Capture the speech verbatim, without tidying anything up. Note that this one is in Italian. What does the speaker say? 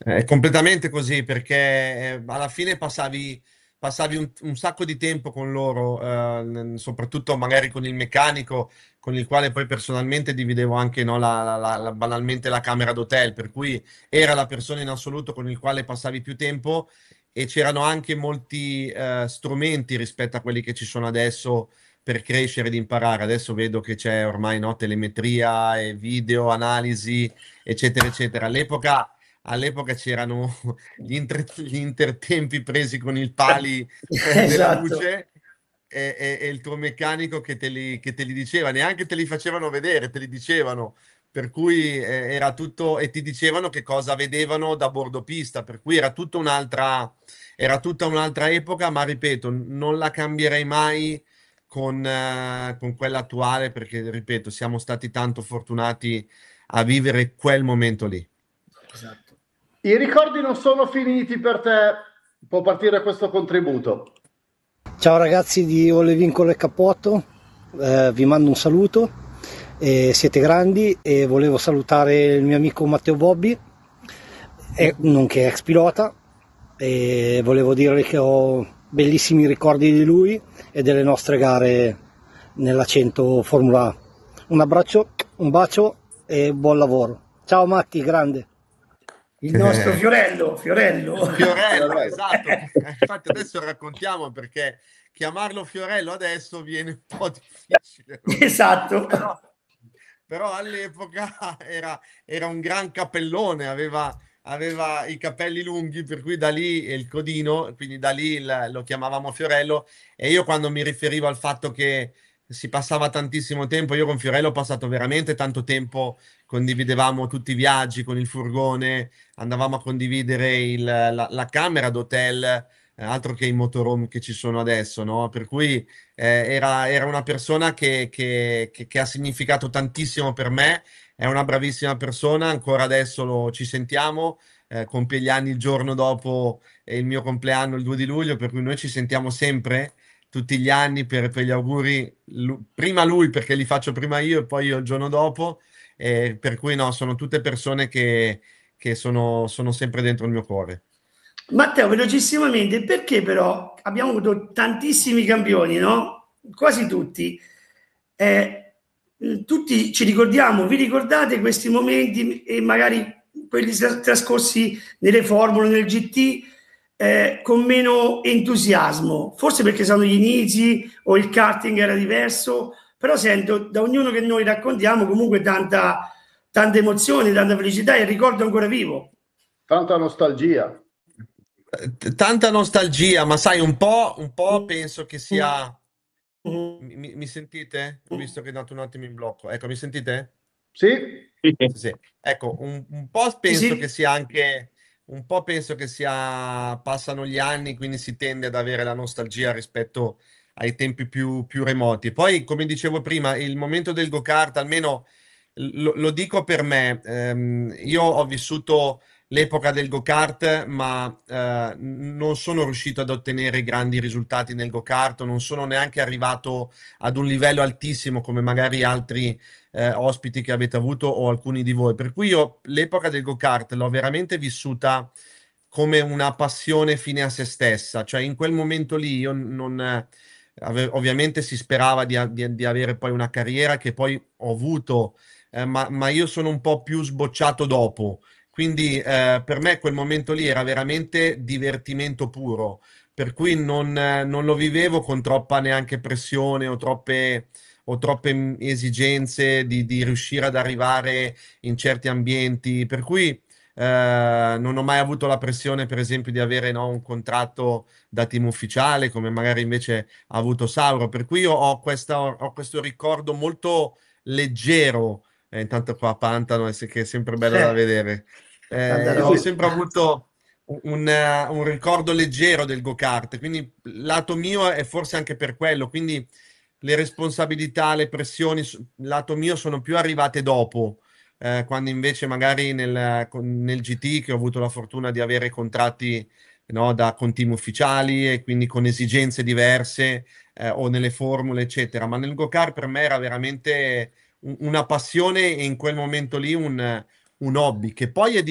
È completamente così perché eh, alla fine passavi, passavi un, un sacco di tempo con loro, eh, n- soprattutto magari con il meccanico, con il quale poi personalmente dividevo anche no, la- la- la- la- banalmente la camera d'hotel, per cui era la persona in assoluto con il quale passavi più tempo e c'erano anche molti eh, strumenti rispetto a quelli che ci sono adesso per crescere ed imparare. Adesso vedo che c'è ormai no, telemetria e video, analisi, eccetera, eccetera. All'epoca all'epoca c'erano gli, inter- gli intertempi presi con il pali eh, della Esatto. luce e, e- e il tuo meccanico che te li, che te li diceva, neanche te li facevano vedere, te li dicevano. Per cui eh, era tutto, e ti dicevano che cosa vedevano da bordo pista, per cui era tutta un'altra, era tutta un'altra epoca, ma ripeto, non la cambierei mai con, eh, con quella attuale, perché ripeto, siamo stati tanto fortunati a vivere quel momento lì. Esatto. I ricordi non sono finiti per te, può partire questo contributo. Ciao ragazzi di Olevincolo e Cappotto, eh, vi mando un saluto, eh, siete grandi e volevo salutare il mio amico Matteo Bobbi, eh, nonché ex pilota, e volevo dirgli che ho bellissimi ricordi di lui e delle nostre gare nella cento Formula A. Un abbraccio, un bacio e buon lavoro. Ciao Matti, grande. Il nostro Fiorello, Fiorello. Fiorello, esatto. Infatti adesso raccontiamo perché chiamarlo Fiorello adesso viene un po' difficile, no? Esatto. Però, però all'epoca era, era un gran capellone, aveva, aveva i capelli lunghi, per cui da lì e il codino, quindi da lì il- lo chiamavamo Fiorello. E io quando mi riferivo al fatto che si passava tantissimo tempo, io con Fiorello ho passato veramente tanto tempo, condividevamo tutti i viaggi con il furgone, andavamo a condividere il- la, la camera d'hotel, eh, altro che i motorhome che ci sono adesso, no? Per cui eh, era, era una persona che, che- che- che ha significato tantissimo per me, è una bravissima persona, ancora adesso lo- ci sentiamo, eh, compie gli anni il giorno dopo eh, il mio compleanno, il due di luglio, per cui noi ci sentiamo sempre. Tutti gli anni per, per gli auguri, Lu- prima lui perché li faccio prima io e poi io il giorno dopo, eh, per cui no, sono tutte persone che, che sono, sono sempre dentro il mio cuore. Matteo, velocissimamente, perché però abbiamo avuto tantissimi campioni, no? Quasi tutti. Eh, tutti ci ricordiamo, vi ricordate questi momenti e magari quelli tras- trascorsi nelle formule, nel G T, eh, con meno entusiasmo? Forse perché sono gli inizi o il karting era diverso, però sento da ognuno che noi raccontiamo comunque tanta, tanta emozione, tanta felicità e il ricordo ancora vivo. Tanta nostalgia. Eh, Tanta nostalgia, ma sai, un po', un po' penso che sia. Mi, mi- mi sentite? Ho visto che è andato un attimo in blocco. Ecco, mi sentite? Sì? Sì, sì. Ecco, un, un po' Sì, penso che sì. sia anche, un po' penso che sia, passano gli anni, quindi si tende ad avere la nostalgia rispetto ai tempi più, più remoti. Poi, come dicevo prima, il momento del go-kart, almeno lo, lo dico per me, ehm, io ho vissuto l'epoca del go-kart, ma eh, non sono riuscito ad ottenere grandi risultati nel go-kart, non sono neanche arrivato ad un livello altissimo come magari altri eh, ospiti che avete avuto o alcuni di voi. Per cui io l'epoca del go-kart l'ho veramente vissuta come una passione fine a se stessa, cioè in quel momento lì io non... eh, ave- ovviamente si sperava di, a- di- di avere poi una carriera che poi ho avuto, eh, ma, ma io sono un po' più sbocciato dopo. Quindi eh, per me quel momento lì era veramente divertimento puro, per cui non, eh, non lo vivevo con troppa neanche pressione o troppe, o troppe mm, esigenze di, di riuscire ad arrivare in certi ambienti, per cui eh, non ho mai avuto la pressione, per esempio, di avere no, un contratto da team ufficiale, come magari invece ha avuto Sauro, per cui io ho, questa- ho questo ricordo molto leggero, eh, intanto qua Pantano, è- che è sempre bello da Eh, vedere. tanta Eh, ho roba. sempre avuto un, eh, un ricordo leggero del go-kart, quindi lato mio è forse anche per quello, quindi le responsabilità, le pressioni, s- lato mio sono più arrivate dopo, eh, quando invece magari nel, con- nel G T, che ho avuto la fortuna di avere contratti, no, da, con team ufficiali e quindi con esigenze diverse, eh, o nelle formule, eccetera, ma nel go-kart per me era veramente un- una passione e in quel momento lì un un hobby che poi è